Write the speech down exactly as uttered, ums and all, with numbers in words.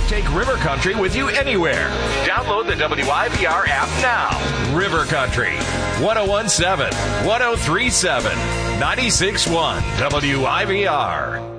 Take River Country with you anywhere. Download the W I V R app now. River Country, one oh one seven, one oh three seven, ninety-six point one W I V R.